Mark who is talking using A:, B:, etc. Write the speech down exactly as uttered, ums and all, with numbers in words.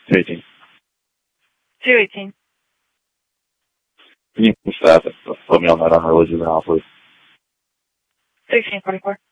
A: 最近
B: 只有一天。
A: 最近不是在等，后面要拿到还会基本上会。
B: 最近一会儿一会儿。